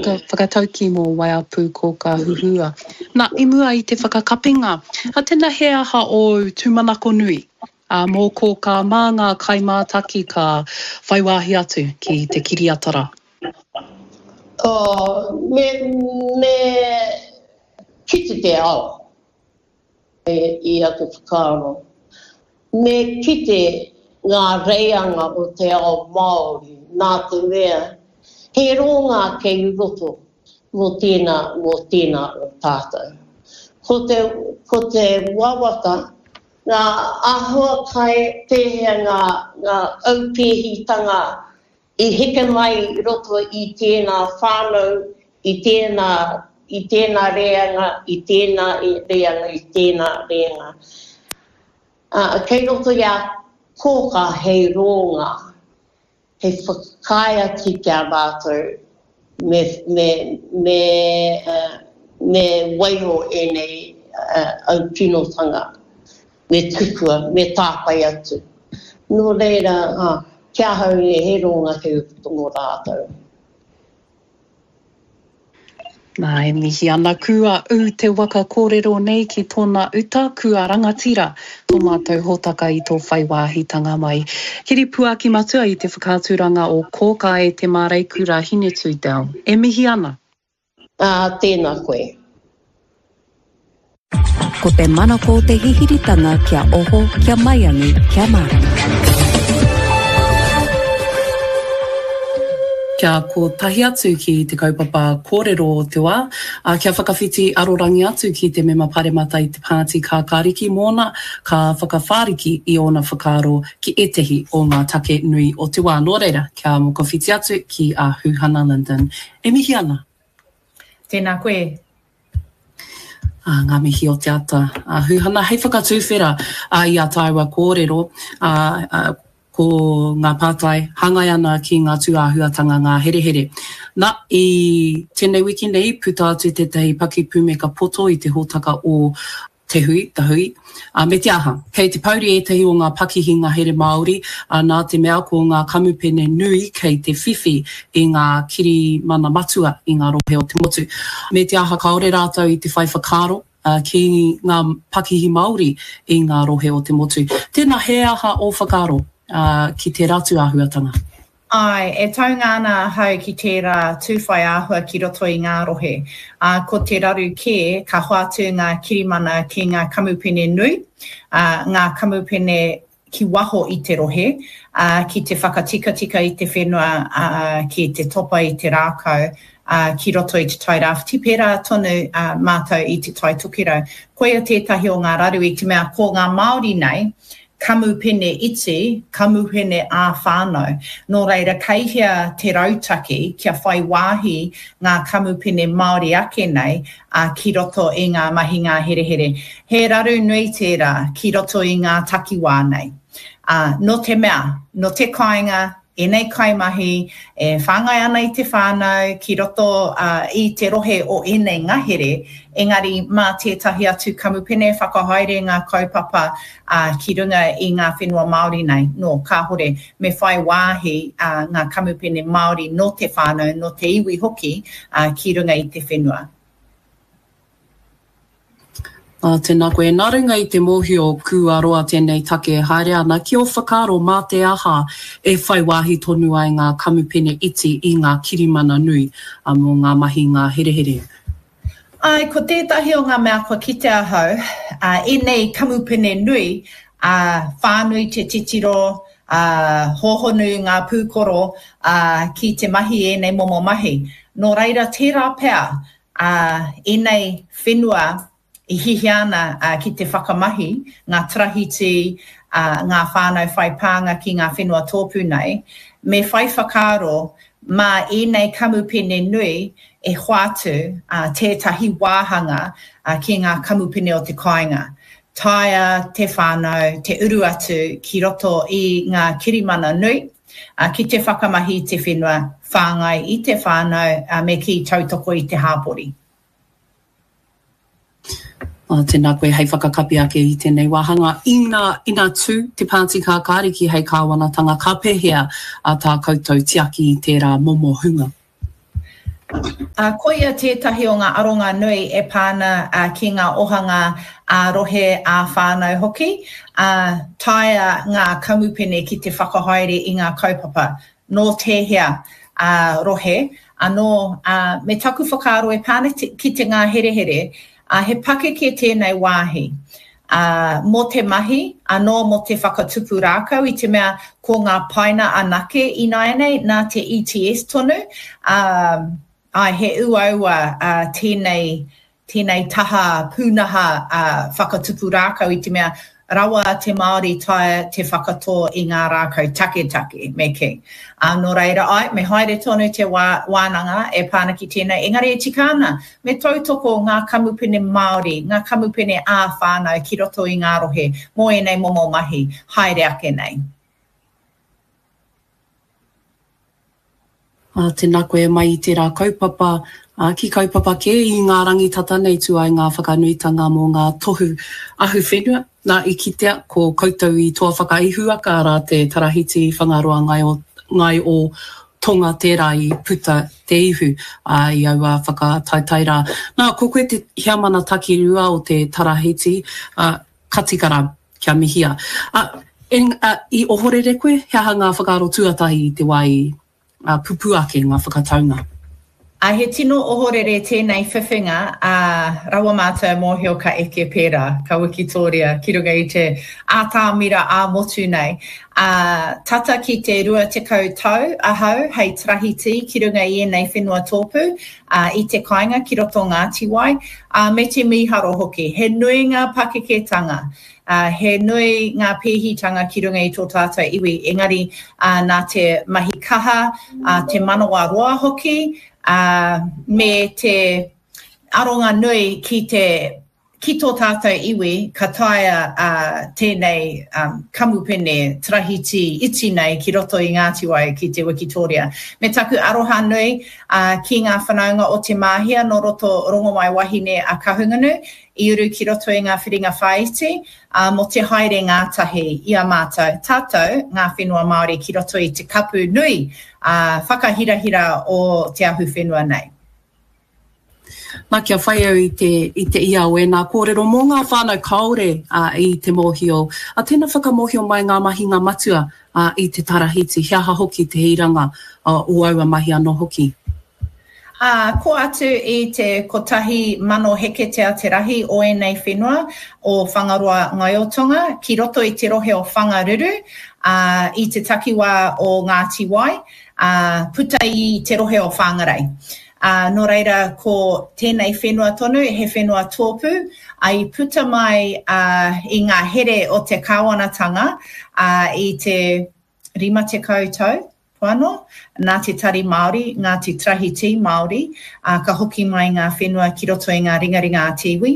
whakatauki mō Waiapu ko ka huhua. Nā imua I te whakakapinga. A tēnā he aha o tūmanako nui. Mō ko ka mā ngā kaimātaki ka whaiwāhi atu ki te kiriatara. Me kite te ao. I atu whakaaro. Me kite ngā reanga o te ao Māori, nā te mea, he ronga kei roto mō tēnā o tātou. Ko te wawata, ngā āhua kai pēhea ngā aupēhitanga I heke mai roto I tēnā whānau, I tēnā reanga, I tēnā reanga. Kei roto ia kōka hei ronga, he whakaia ki kia rātou me waiho nei au tinotanga, me tukua, me tāpai atu. Nō reira, kia hau he ronga kei uputongo rātou. Nā, mihi ana kua te waka kōrero nei ki tōna uta, kua rangatira tō mātou hōtaka I tō whaiwāhitanga mai. Kiri pua ki matua I te whakāturanga o kōka te māreikura Hinetu Deo. Mihi ana? Tēnā koe. Ko te manako te hihiritanga kia oho, kia maiangi, kia marama. Kia ko tahi atu ki te kaupapa kōrero o te wā, kia whakawhiti arorangi atu ki te mema paremata I te pāti ka kariki mōna, ka whakawhāriki I ona whakaaro ki etehi o ngā take nui o te wā. Nō reira, kia mokowhiti atu ki a Huhana Linden. Mihi ana? Tēnā koe. Ngā mihi o te ata. Huhana, hei whakatūwhera I a tāua kōrero, ko ngā pātai, hangai ana ki ngā tūāhuatanga ngā herehere. Nā, I tēnei wiki nei, puta atu te tehi paki pūmeka poto I te hōtaka o te hui, me te aha, kei te pauri tehi o ngā pakihi ngā here Māori, nā te mea ko ngā kamupene nui kei te whiwhi I ngā kiri mana matua I ngā rohe o te motu. Me te aha kaore rātou I te whai whakaaro, ki ngā pakihi Māori I ngā rohe o te motu. Tēnā he aha o whakaaro ki te ratu āhuatanga. Ai, e taunga ana hau ki tērā tūwhai āhua ki roto I ngā rohe. Ko te raru ke, ka hoatu ngā kirimana ki ngā kamupene nui, ngā kamupene ki waho I te rohe, ki te whakatika I te whenua, ki te topa I te rākau, ki roto I te tai rāwhiti pērā tonu mātou I te tai tukirau. Koia tētahi o ngā raru I te mea ko ngā Māori nei, kamupene iti, kamupene a whānau. Nō reira, kaihia te rautaki kia whai wāhi ngā kamupene Māori ake nei ki roto I ngā mahi ngā herehere. He raru nui tērā ki roto I ngā takiwā nei. No te mea, no te kāinga, enei kaimahi, whāngai ana I te whānau ki roto I te rohe o enei ngahere, engari mā tētahi atu kamupene whakahaere ngā kaupapa ki runga I ngā whenua Māori nei. No, ka hore, me whai wāhi ngā kamupene Māori no te whānau, no te iwi hoki ki runga I te whenua. Tēnā koe, nā runga I te mohi o kuaroa tēnei take, haere ana ki o whakaaro mā te aha e whai wāhi tonu ai ngā kamupene iti I ngā kirimana nui mō ngā mahi ngā herehere. Ai, ko tētahi o ngā mea kua kite ahau, nei kamupene nui, whānui te titiro, hohonu ngā pūkoro ki te mahi nei momo mahi. Nō reira, tērā pēr, nei whenua, I hihi ana ki te whakamahi, ngā trahiti, ngā whānau whaipānga ki ngā whenua tōpū nei, me whai whakaaro, mā nei kamupene nui e hoatu tētahi wāhanga ki ngā kamupene o te kāinga. Taia te whānau, te uru atu ki roto I ngā kirimana nui, ki te whakamahi te whenua, whāngai I te whānau me ki tautoko I te hāpori. Tēnā koe hei whakakapi ake I tēnei wāhanga. Ina tū te pāti kā kāriki hei kāwanatanga ka pēhea a tā koutou tiaki I tērā momo hunga. Koia tētahi o ngā aronga nui e pāna ki ngā ohanga rohe a whānau hoki. Taia ngā kamupene ki te whakahaere i ngā kaupapa. No tehea rohe. Anō me taku whakaaro e pāna ki te ngā herehere. He pake ke tēnei wāhi. Mō te mahi, anō mō te whakatupu rākau I te mea ko ngā paina anake I nāianei nā te ETS tonu. He ua tēnei taha pūnaha whakatupu rākau I te mea rawa te Māori taia te whakatō I ngā rākau take me ke. Nō reira me haere tonu te wānanga e pāna ki tēnei. Engari e tikana, me tautoko ngā kamupene Māori, ngā kamupene ā whānau ki roto I ngā rohe, mō enei momo mahi, haere ake nei. Tēnā koe mai I tērā kaupapa, ki kaupapa ke I ngā rangitata nei tu ai ngā whakanuitanga mō ngā tohu ahu whenua. Nā I kitea ko koutou I toa whakaihuaka rā te tarahiti whangaroa ngai o tonga tērā I puta te ihu I aua whakataitaira. Nā, ko koe te hiamana takirua o te tarahiti katikara kia mihia. I ohorere koe, hea ngā whakaaro tuatahi I te wai pupu ake ngā whakataunga. He tino ohorere tēnei whiwhinga rawa mātou mōhio ka eke pērā, ka wikitoria, ki runga I te ātāmira ā motu nei. Tata ki te 20 tau ahau, hei trahiti, ki runga I nei whenua tōpū, I te kāinga ki roto Ngāti Wai, me te miharo hoki. He nui ngā pakeketanga. He nui ngā pēhitanga ki runga I tō tātou iwi, engari nā te mahi kaha, te manawa roa hoki, me te aronga nui ki tō tātou iwi, ka taia tēnei kamupene trahiti iti nei ki roto I Ngāti Wai ki te Wikitoria. Me taku aroha nui ki ngā whanaunga o te māhia no roto rongomai wahine a kahunganu, I uru ki roto I ngā whiringa whaiti, mo te haere ngātahi I a mātou. Tātou ngā whenua Māori ki roto I te kapu nui, whakahirahira o te ahu whenua nei. Nā kia whai au I te ia o e nā kōrero mō ngā whānau kaore I te mōhio. Tēnā whakamohio mai ngā mahinga matua I te tarahiti, hea hoki te hiranga o aua mahi anō hoki. Ko atu I te kotahi mano heke te rahi o e nei whenua o whangaroa Ngaiotonga, ki roto I te rohe o whangaruru, I te takiwa o Ngāti Wai, puta I te rohe o whangarei. No reira, ko tēnei whenua tonu, he whenua tōpū, I puta mai I ngā here o te kāwanatanga I te 50 tau. Whānau, nā te tari Māori, ngā te trahiti Māori, ka hoki mai ngā whenua ki roto I ngā ringaringa a tiwi.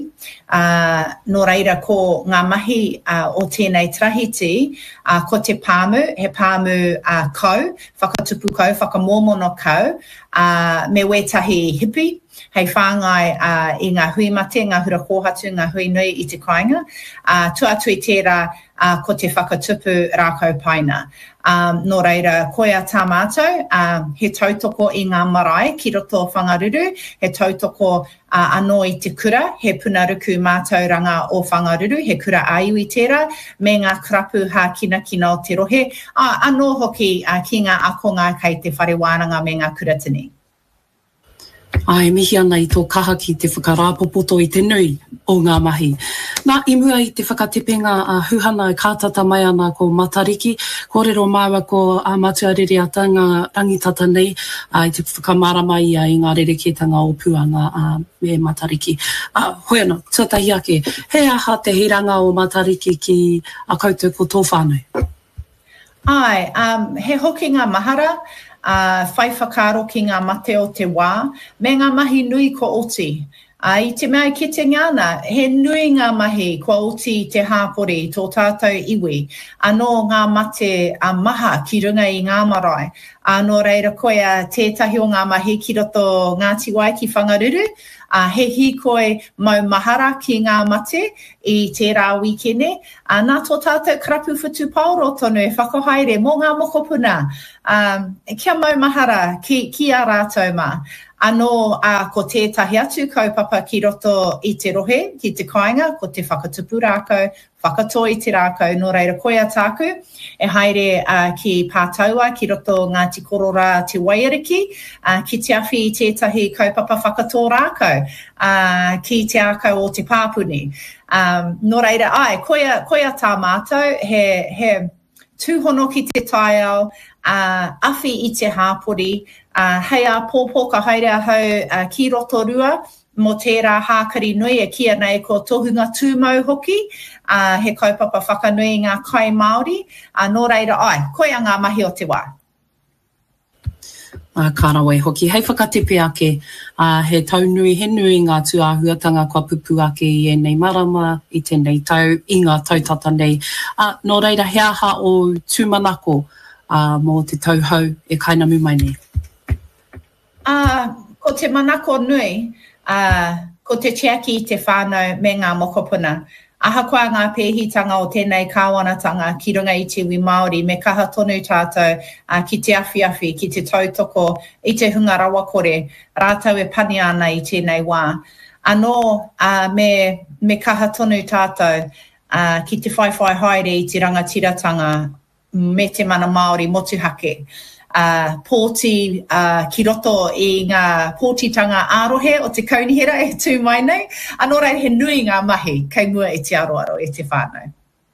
Nō reira ko ngā mahi o tēnei trahiti, ko te pāmu, he pāmu kau, whakatupu kau, whakamōmono kau, me wetahi hipi, hei whāngai I ngā hui mate, ngā hura kōhatu, ngā hui nui I te kāinga, tuatui tērā ko te whakatupu rākau paina. Nō reira, koia tā mātou, he tautoko I ngā marae ki roto whangaruru, he tautoko anō I te kura, he punaruku mātauranga o whangaruru, he kura aiwi tērā, me ngā karapu hā kina o te rohe, anō hoki ki ngā akonga kei te whare wānanga me ngā kuratini. Ai, mihi ana I tō kaha ki te whakarāpopoto I te nui o ngā mahi. Nā, I mua I te whakatepenga huhana kātata mai ana ko Matariki, kōrero māua ko Matua Rereata ngā rangitata nei, I te whakamārama ia I ngā rereketanga o Puanga me Matariki. Hoi ana, tuatahi ake, he aha te hiranga o Matariki ki a koutou ko tō whānau? Ai, he hoki ngā mahara, whai whakaro ki ngā mate o te wā, me ngā mahi nui ko oti. I te mea ki te ngana, he nui ngā mahi ko oti te hāpori tō tātou iwi, anō ngā mate maha ki runga I ngā marae. Anō reira koea tētahi o ngā mahi ki roto Ngāti Wai ki whangaruru, he hi koe mau mahara ki ngā mate I tērā wikene. Nā tō tātou karapu whutu pauro tonu e whakahaere mō ngā mokopuna. Kia mau mahara ki a rātou mā. Anō ko tētahi atu kaupapa ki roto I te rohe, ki te kāinga, ko te whakatupu rākau, whakatoi te rākau, nō reira koia tāku, e haere ki pātaua, ki roto Ngāti Korora te Wairiki, ki te awhi I tētahi kaupapa whakatō rākau, ki te ākau o te pāpuni. Nō reira, koia tā mātou, he tūhono ki te taiao, awhi I te hāpori, hei a pōpō ka haere ahau ki roto rua, mō tērā hākari nui e kia nei ko tohunga tūmau hoki, he kaupapa whakanui ngā kai Māori, nō reira koia ngā mahi o te wā. Kārawai hoki. Hei whakatepe ake, he taunui, he nui ngā tuāhuatanga kua pupu ake I nei marama, I tēnei tau, I ngā tautata nei. Nō reira, he aha o tūmanako mō te tauhau e kainamu mai nei. Ko te manako nui, ko te tiaki I te whānau me ngā mokopuna. Ahakoa ngā pēhitanga o tēnei kāwanatanga ki runga I te iwi Māori me kaha tonu tātou ki te awhi, ki te tautoko I te hunga rawa kore, rātau e pani ana I tēnei wā. Anō me kaha tonu tātou ki te whaiwhai haere I te rangatiratanga me te mana Māori motuhake. Pōti ki roto I ngā pōtitanga ārohe o te kaunihera e tū mai nei. Anō rei he nui ngā mahi kei mua I te aroaro e te whānau.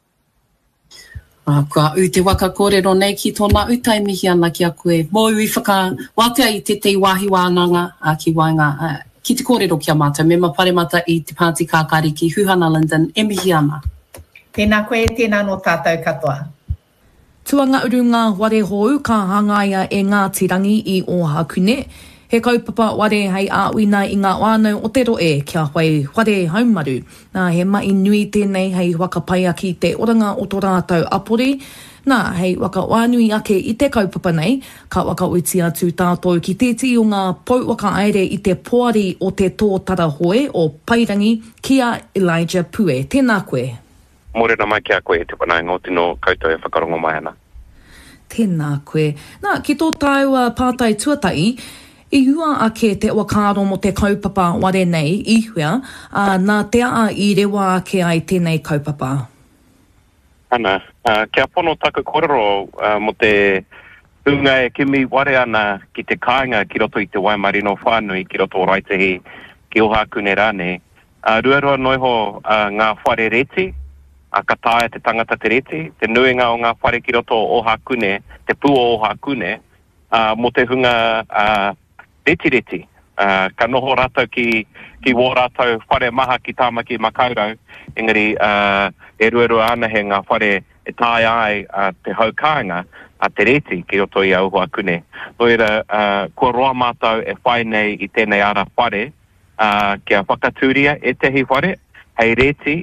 Kua u te waka kōrero nei ki tōna utai mihi ana ki a koe. Mō ui whakawātea I te te wāhi wānanga ki wainga. Ki te kōrero ki a mātou. Me mapare mata I te Pāti Kākari ki Huhana Linden. E mihi ana. Tēnā koe, tēnā no tātou katoa. Tuanga uru ngā ware hou ka hangaia e Ngāti Rangi I o Hakune. He kaupapa ware hei āuina I ngā wānau o te roe kia whai ware haumaru. Nā he mai nui tēnei hei wakapaia ki te oranga o tō rātou apori. Nā hei waka wānui ake I te kaupapa nei, ka waka uiti atu tātou ki tēti o ngā pouwaka aere I te poari o te tōtara hoe o Pairangi kia Elijah Pue. Tēnā koe. Mōrena mai kia koe te panai ngō tino koutou e whakarongo mai ana. Tēnā koe. Nā, ki tō tāua pātai tuatai, I ua ake te wakaro mo te kaupapa ware nei, I huia, nā te a I rewa ake ai tēnei kaupapa. Ana, kia pono taku kororo mo te unga e kimi ware ana ki te kāinga ki roto I te Waimarino whānui, ki roto o Raitehi, ki o Hakune rāne. Ruarua noiho ngā whare reti, ka tāia te tangata te reti, te nuinga o ngā whare ki roto o Hakune, te pua o Hakune, mo te hunga reti. Ka noho rātou ki wō rātou whare maha ki tāmaki makaurau, engari e ruerua ana he ngā whare e tāia ai te haukāinga te reti ki roto I au Hakune. Noira, kua roa mātou e whai nei I tēnei ara whare, kia whakatūria e tehi whare, hei reti,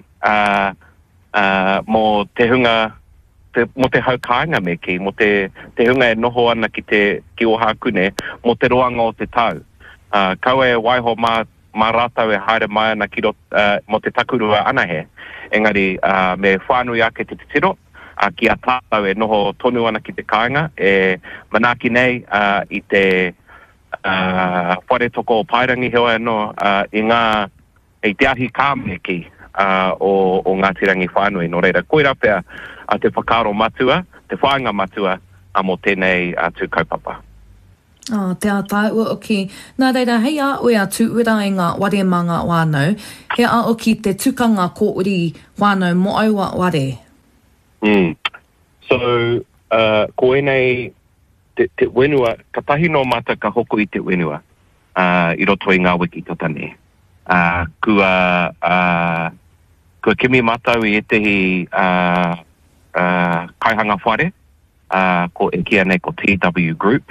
mo te hunga mo te haukāinga me ki mo te hunga e noho ana ki o Hakune mo te roanga o te tau kaua e waiho mā rātau e haere mai ana mo te takurua ana he engari me whānui ake te tiro ki a tātau e noho tonu ana ki te kāinga e manaki nei I te whare toko o Pairangi hewa no I te ahi kāme ki o Ngāti Rangi whānui no reira. Koira pia te whakaro matua, te whāinga matua mo tēnei tū kaupapa. Te ātai oki. Nā reira, hei a oi atu ura I ngā ware mā ngā wānau, he a oki te tukanga ko uri wānau mo aua ware. So, ko enei te wenua, ka tahi no mata ka hoko I te wenua, I roto I ngā wiki tatane. Kua kimi matau I tehi kaihanga whare, ko e kia nei ko TW Group,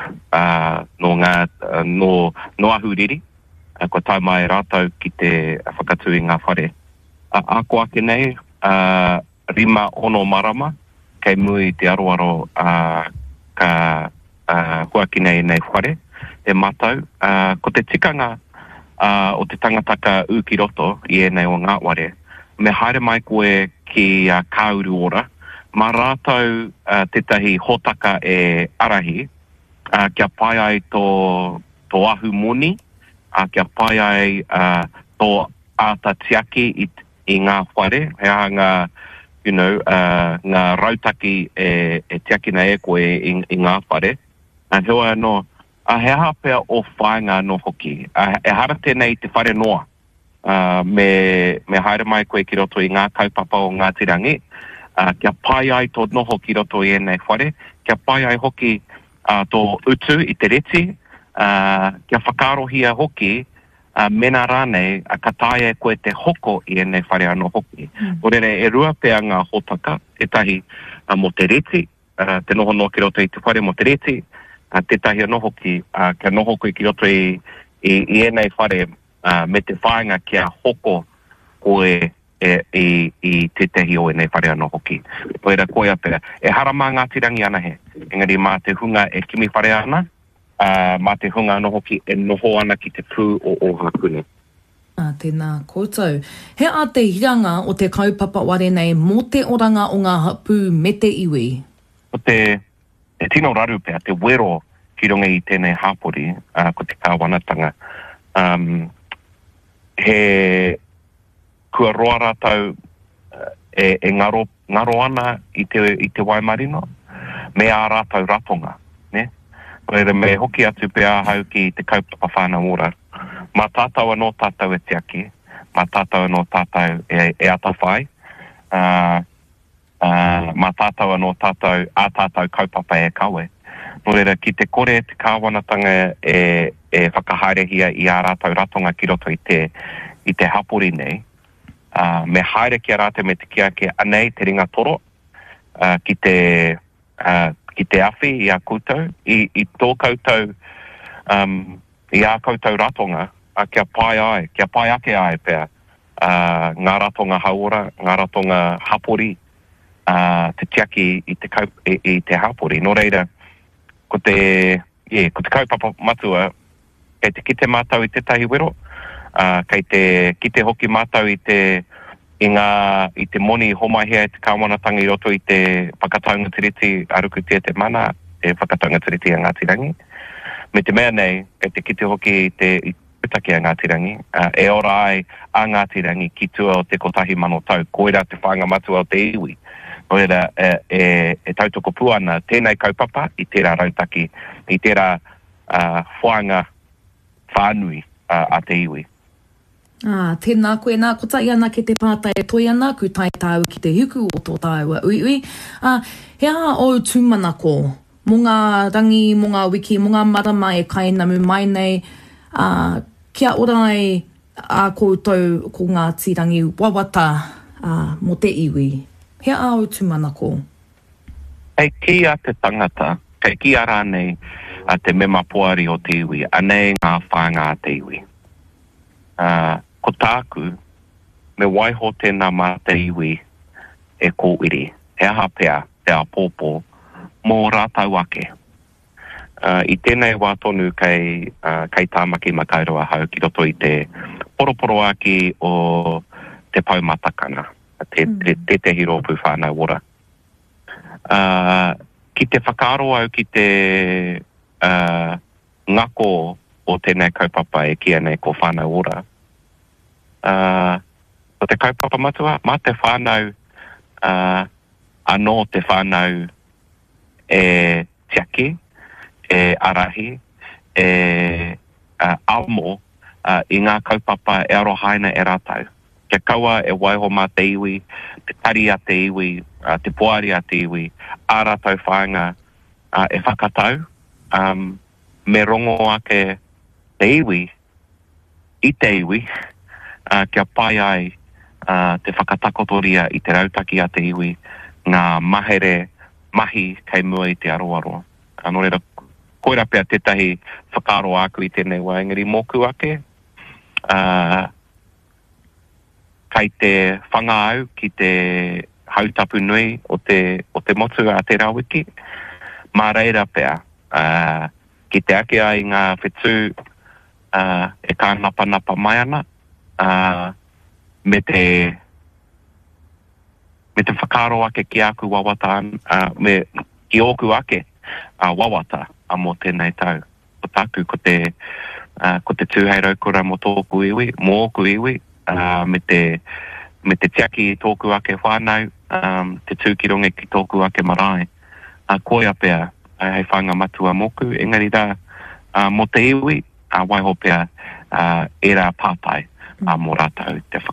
no ahuriri, ko tau mai rātau ki te whakatui ngā whare. Ako ake nei, rima ono marama, kei mui te aroaro ka huaki nei whare, e matau, ko te tikanga o te tangataka uki roto I nei o ngā ware, me haere mai koe ki kauru ora, mā rātau tetahi hotaka e arahi, kia pai ai tō ahu moni, kia pai ai tō ata tiaki I ngā whare, hea ngā, ngā rautaki e tiaki na koe I ngā whare. Hewa no, he hapea o whaenga no hoki. E hara tēnei te whare noa. Me haere mai koe ki roto I ngā kaupapa o Ngātirangi. Kia pai ai tō noho ki roto I enei whare. Kia pai ai hoki tō utu I te reti. Kia whakarohia hoki mena rānei ka tae koe te hoko I enei whare anō hoki. Orere e rua pea ngā hotaka, tētahi mo te reti, te noho no ki roto I te whare mo te reti, tētahi anō hoki, kia noho koe ki roto I enei whare me te whaenga kia hoko koe I tētahi o enei whare anō hoki. Oera koe apea, e harama Ngātirangi ana he, engari mā te hunga e kimi whare ana, mā te hunga anō hoki e noho ana ki te pū o Ohakune. Tēnā koutou. He a te hiranga o te kaupapa ware nei mō te oranga o ngā pū me te iwi? O te tino raru pea, te wero ki runga I tēnei hāpori, ko te kāwanatanga. He kua roa rātau e ngaro ana I te Waimarino, me ā rātau ratonga, ne? Koere me hoki atu pea hau ki te kaupapa whānau ora. Mā tātou anō tātou e tiaki, mā tātou anō tātou e atawhai, mā tātou anō tātou a tātou kaupapa e kawe. Nō reira, ki te kore te kāwanatanga e whakahaerehia I ā rātou ratonga ki roto I te hapori nei, me haere ki a rātou me te kiake anei te ringa toro, ki te awhi I a koutou, I tō koutou, I a koutou ratonga, kia pai ake ai pea, ngā ratonga hauora, ngā ratonga hapori, te tiaki I te hapori. Nō reira, ko te kaupapa matua, kei te kite mātau I tētahi wero, kei te kite hoki mātau I te moni homahia I te kāwanatanga I roto I te whakataunga tiriti aruku te mana, te whakataunga tiriti a Ngātirangi. Me te mea nei, kei te kite hoki I te putaki a Ngātirangi, e ora ai a Ngātirangi ki tua o te kotahi mano tau, koera te whanga matua o te iwi. Koera e tautoko puana tēnei kaupapa I tērā rautaki, I tērā whanga whānui a te iwi. Tēnā koe nā kota I ana ke te pātai e toi ana, ku tai tāu ki te hiku o tō tāua uiui. Hea o tūmanako, mō ngā rangi, mō ngā wiki, mō ngā marama e kainamu mai nei, kia orai a koutou ko ngā tirangi wawata mo te iwi. Hea o tūmanako? Kei ki a te tangata, kei ki a rānei a te mema poari o te iwi, anei ngā whānga a te iwi. Ko tāku, me waiho tēnā mā te iwi e kōiri, he aha pea, te apōpō, mō rātau ake. I tēnei wā tonu kei tāmaki makairua hau ki roto I te poroporo aki o te paumatakana, te hiro pu whānau ora. Ki te whakaro au ki te ngako o tēnei kaupapa e kia nei ko whānau ora. O te kaupapa matua, mā te whānau anō te whānau e tiaki, e arahi, e amo I ngā kaupapa e arohaina e rātau. Kia kaua e waiho mā te iwi, te tari a te iwi, te poari a te iwi, a rātau whaenga e whakatau, me rongo ake te iwi, I te iwi, kia pai ai te whakatakotoria I te rautaki a te iwi, ngā mahere mahi kei mua I te aroaro. Anō reira, koera pea tētahi whakaro aku I tēnei wā engari mōku ake. Kai te whangaau ki te hautapu nui o te motu a te rawiki. Mā reira pea, ki te ake ai ngā whetū e kā napa mai ana, me te whakaro ake ki aku wawata, me ki oku ake wawata a mo tēnei tau. O tāku ko te ko te tūhei kura mo tōku iwi, mō ku iwi, me te tiaki tōku ake whānau, te tūkironge ki tōku ake marae. Koia pia, hei whanga matua moku, engari rā, mo te iwi, waiho pia, e rā pāpai, mō rātau te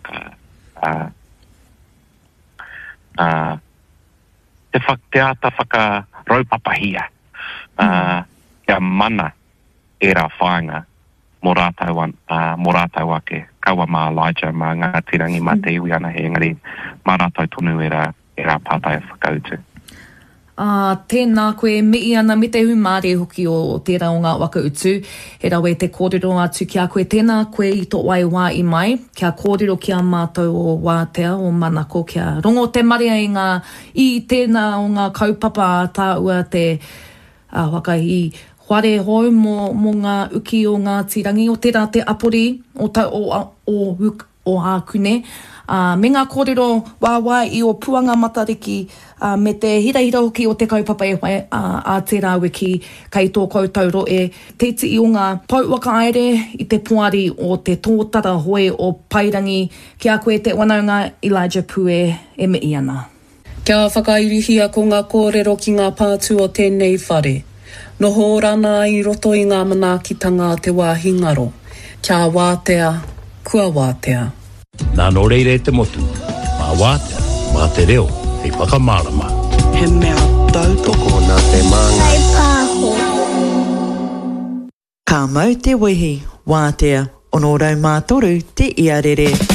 te ata whaka raupapahia, kia mana e rā whāinga, mō rātau ake, kaua mā Elijah, mā ngā tirangi mā te iwi ana he engari, mā rātau tonu e rā pātai whakautu. Tēnā koe mei ana me te humare hoki o tērā o ngā waka utu. He rawe te kōrero atu ki a koe tēnā koe i tō wai wā i mai. Kia kōrero ki a mātou o Wātea o Manako. Kia rongo te marea i tēnā o ngā kaupapa tā ua te waka i whare hoi mo ngā uki o ngā tirangi o tērā te apori o Hākune. Me ngā kōrero wā i o puanga matariki me te hira hoki o te kaupapa e whai a tērā wiki kei tō koutauro e te iti o ngā pauwaka aere i te puari o te tōtara hoi o Pairangi ki a koe te wanaunga Elijah Pue e mei ana. Kia whakairihia ko ngā kōrero ki ngā pātu o tēnei whare. Noho rana i roto i ngā manaakitanga te wāhingaro. Kia Wātea, kua Wātea. Nā no reire te motu, mā Wātea, mā te reo, hei whakamārama. He mea tautoko nā te māngai. Hei pāho. Ka mau te wehi, Wātea, ono rau mātoru te iarere.